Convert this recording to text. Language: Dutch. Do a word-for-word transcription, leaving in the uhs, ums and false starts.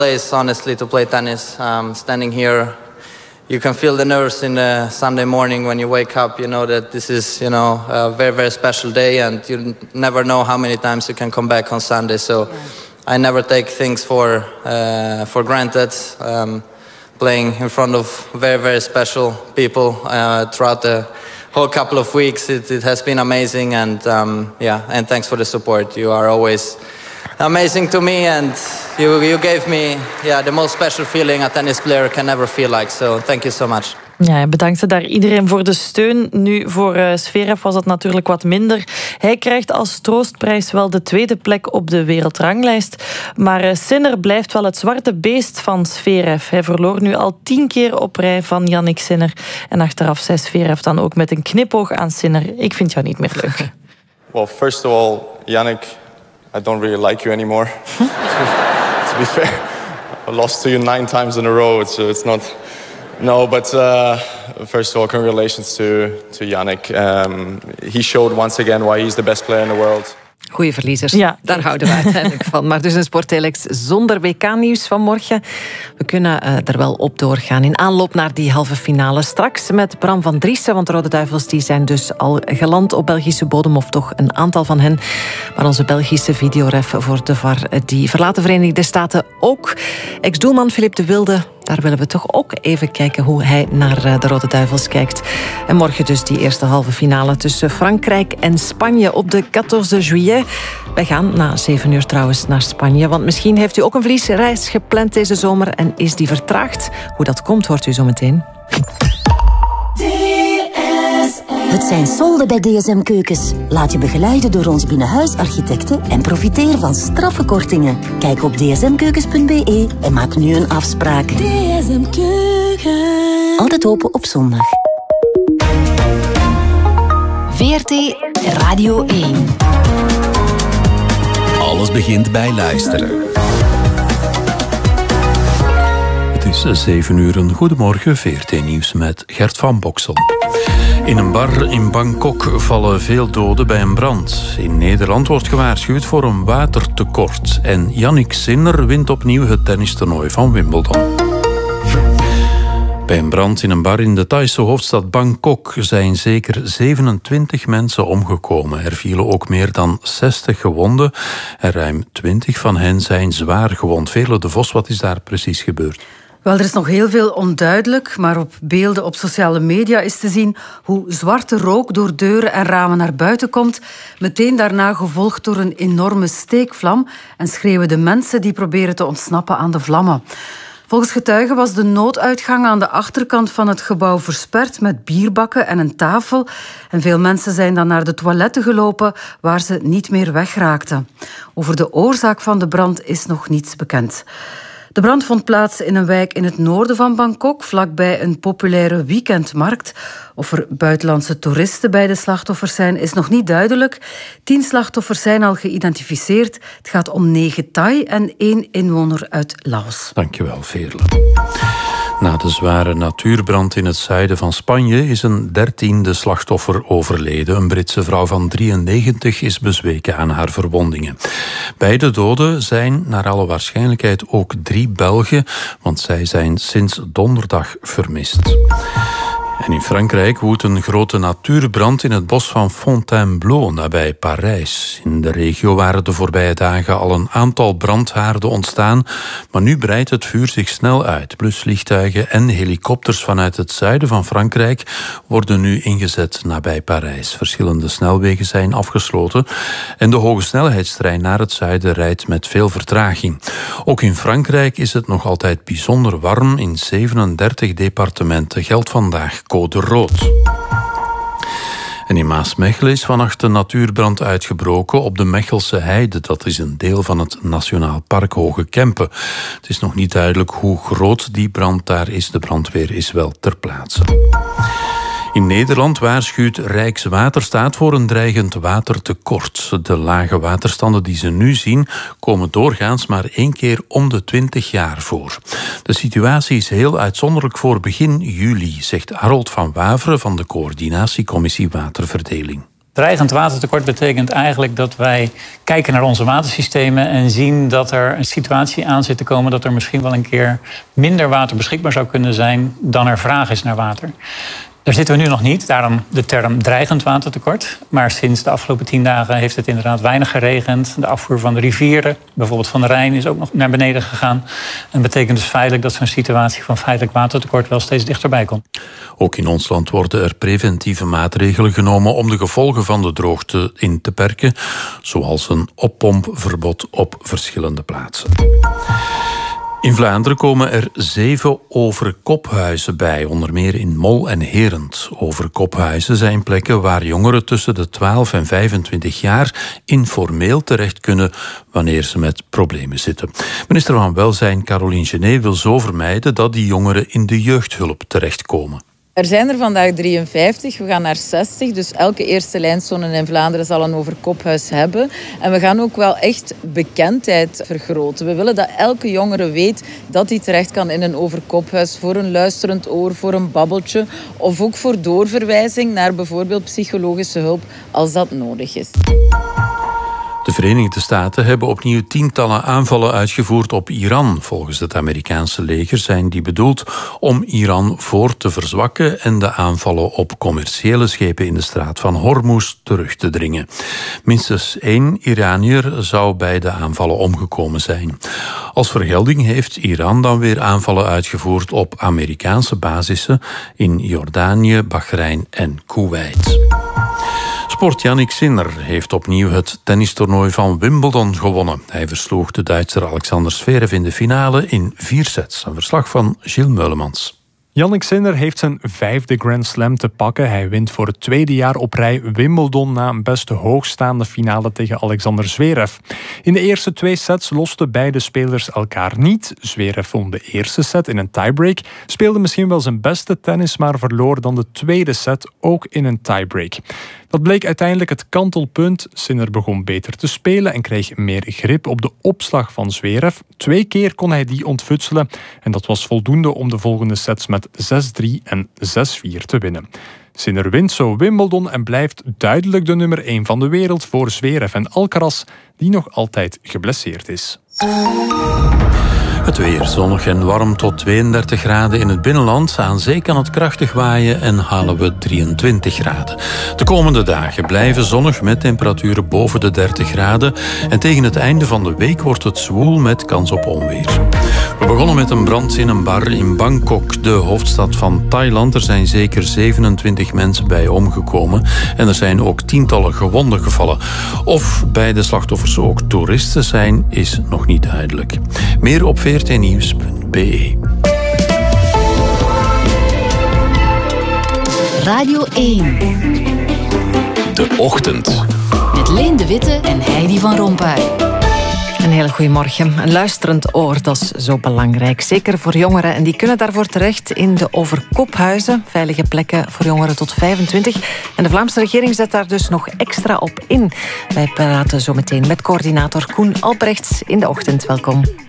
place, honestly, to play tennis. Um, standing here, you can feel the nerves in the Sunday morning when you wake up. You know that this is, you know, a very, very special day, and you never know how many times you can come back on Sunday. So I never take things for uh, for granted. Um, playing in front of very, very special people uh, throughout the whole couple of weeks, it, it has been amazing, and um, yeah, and thanks for the support. You are always amazing to me, and you you gave me yeah the most special feeling a tennis player can never feel like. So thank you so much. Ja, hij bedankte daar iedereen voor de steun. Nu, voor uh, Zverev was het natuurlijk wat minder. Hij krijgt als troostprijs wel de tweede plek op de wereldranglijst. Maar uh, Sinner blijft wel het zwarte beest van Zverev. Hij verloor nu al tien keer op rij van Jannik Sinner. En achteraf zei Zverev dan ook met een knipoog aan Sinner: ik vind jou niet meer leuk. Well, first of all, Jannik, I don't really like you anymore. To be fair, I lost to you nine times in a row, so it's not... No, but uh, first of all, congratulations to, to Jannik. Um, he showed once again why he's the best player in the world. Goeie verliezers, ja, daar houden we uiteindelijk van. Maar dus een Sporttelex zonder W K-nieuws vanmorgen. We kunnen uh, er wel op doorgaan in aanloop naar die halve finale. Straks met Bram van Driessen, want de Rode Duivels die zijn dus al geland op Belgische bodem, of toch een aantal van hen. Maar onze Belgische videoref voor de V A R, die verlaat de Verenigde Staten ook. Ex-doelman Philippe de Wilde, daar willen we toch ook even kijken hoe hij naar de Rode Duivels kijkt. En morgen dus die eerste halve finale tussen Frankrijk en Spanje op de veertien juillet. Wij gaan na zeven uur trouwens naar Spanje, want misschien heeft u ook een vliesreis gepland deze zomer en is die vertraagd. Hoe dat komt, hoort u zo meteen. Het zijn solden bij D S M Keukens. Laat je begeleiden door ons binnenhuisarchitecten en profiteer van straffe kortingen. Kijk op d s m keukens punt b e en maak nu een afspraak. D S M Keukens. Altijd open op zondag. V R T Radio één. Alles begint bij luisteren. Het is zeven uur. Een goedemorgen, V R T-nieuws met Gert van Boksel. In een bar in Bangkok vallen veel doden bij een brand. In Nederland wordt gewaarschuwd voor een watertekort. En Jannik Sinner wint opnieuw het tennistoernooi van Wimbledon. Bij een brand in een bar in de Thaise hoofdstad Bangkok zijn zeker zevenentwintig mensen omgekomen. Er vielen ook meer dan zestig gewonden en ruim twintig van hen zijn zwaar gewond. Veerle de Vos, wat is daar precies gebeurd? Wel, er is nog heel veel onduidelijk, maar op beelden op sociale media is te zien hoe zwarte rook door deuren en ramen naar buiten komt. Meteen daarna gevolgd door een enorme steekvlam en schreeuwen de mensen die proberen te ontsnappen aan de vlammen. Volgens getuigen was de nooduitgang aan de achterkant van het gebouw versperd met bierbakken en een tafel. En veel mensen zijn dan naar de toiletten gelopen waar ze niet meer wegraakten. Over de oorzaak van de brand is nog niets bekend. De brand vond plaats in een wijk in het noorden van Bangkok, vlakbij een populaire weekendmarkt. Of er buitenlandse toeristen bij de slachtoffers zijn, is nog niet duidelijk. Tien slachtoffers zijn al geïdentificeerd. Het gaat om negen Thai en één inwoner uit Laos. Dankjewel, Veerle. Na de zware natuurbrand in het zuiden van Spanje is een dertiende slachtoffer overleden. Een Britse vrouw van drieënnegentig is bezweken aan haar verwondingen. Beide doden zijn naar alle waarschijnlijkheid ook drie Belgen, want zij zijn sinds donderdag vermist. En in Frankrijk woedt een grote natuurbrand in het bos van Fontainebleau nabij Parijs. In de regio waren de voorbije dagen al een aantal brandhaarden ontstaan, maar nu breidt het vuur zich snel uit. Blusvliegtuigen en helikopters vanuit het zuiden van Frankrijk worden nu ingezet nabij Parijs. Verschillende snelwegen zijn afgesloten en de hogesnelheidstrein naar het zuiden rijdt met veel vertraging. Ook in Frankrijk is het nog altijd bijzonder warm. In zevenendertig departementen geldt vandaag code rood. En in Maasmechelen is vannacht een natuurbrand uitgebroken op de Mechelse Heide. Dat is een deel van het Nationaal Park Hoge Kempen. Het is nog niet duidelijk hoe groot die brand daar is. De brandweer is wel ter plaatse. In Nederland waarschuwt Rijkswaterstaat voor een dreigend watertekort. De lage waterstanden die ze nu zien komen doorgaans maar één keer om de twintig jaar voor. De situatie is heel uitzonderlijk voor begin juli, zegt Harold van Waveren van de Coördinatiecommissie Waterverdeling. Dreigend watertekort betekent eigenlijk dat wij kijken naar onze watersystemen en zien dat er een situatie aan zit te komen dat er misschien wel een keer minder water beschikbaar zou kunnen zijn dan er vraag is naar water. Daar zitten we nu nog niet, daarom de term dreigend watertekort. Maar sinds de afgelopen tien dagen heeft het inderdaad weinig geregend. De afvoer van de rivieren, bijvoorbeeld van de Rijn, is ook nog naar beneden gegaan. En betekent dus feitelijk dat zo'n situatie van feitelijk watertekort wel steeds dichterbij komt. Ook in ons land worden er preventieve maatregelen genomen om de gevolgen van de droogte in te perken, zoals een oppompverbod op verschillende plaatsen. In Vlaanderen komen er zeven overkophuizen bij, onder meer in Mol en Herent. Overkophuizen zijn plekken waar jongeren tussen de twaalf en vijfentwintig jaar informeel terecht kunnen wanneer ze met problemen zitten. Minister van Welzijn Caroline Genet wil zo vermijden dat die jongeren in de jeugdhulp terechtkomen. Er zijn er vandaag drieënvijftig, we gaan naar zestig. Dus elke eerste lijnzone in Vlaanderen zal een overkophuis hebben. En we gaan ook wel echt bekendheid vergroten. We willen dat elke jongere weet dat hij terecht kan in een overkophuis voor een luisterend oor, voor een babbeltje of ook voor doorverwijzing naar bijvoorbeeld psychologische hulp als dat nodig is. De Verenigde Staten hebben opnieuw tientallen aanvallen uitgevoerd op Iran. Volgens het Amerikaanse leger zijn die bedoeld om Iran voor te verzwakken en de aanvallen op commerciële schepen in de straat van Hormuz terug te dringen. Minstens één Iranier zou bij de aanvallen omgekomen zijn. Als vergelding heeft Iran dan weer aanvallen uitgevoerd op Amerikaanse basissen in Jordanië, Bahrein en Kuwait. Sport Jannik Sinner heeft opnieuw het tennistoernooi van Wimbledon gewonnen. Hij versloeg de Duitser Alexander Zverev in de finale in vier sets. Een verslag van Gilles Meulemans. Jannik Sinner heeft zijn vijfde Grand Slam te pakken. Hij wint voor het tweede jaar op rij Wimbledon na een best hoogstaande finale tegen Alexander Zverev. In de eerste twee sets losten beide spelers elkaar niet. Zverev won de eerste set in een tiebreak, speelde misschien wel zijn beste tennis, maar verloor dan de tweede set ook in een tiebreak. Dat bleek uiteindelijk het kantelpunt. Sinner begon beter te spelen en kreeg meer grip op de opslag van Zverev. Twee keer kon hij die ontfutselen en dat was voldoende om de volgende sets met zes drie en zes vier te winnen. Sinner wint zo Wimbledon en blijft duidelijk de nummer één van de wereld voor Zverev en Alcaraz, die nog altijd geblesseerd is. Het weer zonnig en warm tot tweeëndertig graden in het binnenland. Aan zee kan het krachtig waaien en halen we drieëntwintig graden. De komende dagen blijven zonnig met temperaturen boven de dertig graden. En tegen het einde van de week wordt het zwoel met kans op onweer. We begonnen met een brand in een bar in Bangkok, de hoofdstad van Thailand. Er zijn zeker zevenentwintig mensen bij omgekomen. En er zijn ook tientallen gewonden gevallen. Of bij de slachtoffers ook toeristen zijn, is nog niet duidelijk. Meer op v r t nieuws punt b e. Radio één. De Ochtend. Met Leen de Witte en Heidi van Rompuy. Een hele goede morgen. Een luisterend oor, dat is zo belangrijk. Zeker voor jongeren. En die kunnen daarvoor terecht in de overkophuizen. Veilige plekken voor jongeren tot vijfentwintig. En de Vlaamse regering zet daar dus nog extra op in. Wij praten zo meteen met coördinator Koen Albrechts in de ochtend. Welkom.